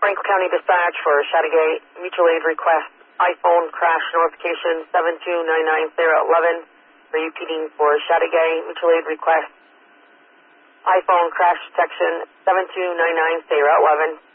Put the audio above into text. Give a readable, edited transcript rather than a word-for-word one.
Franklin County Dispatch for Chateaugay, mutual aid request, iPhone crash notification 7299011. Repeating for Chateaugay, mutual aid request, iPhone crash detection 7299011.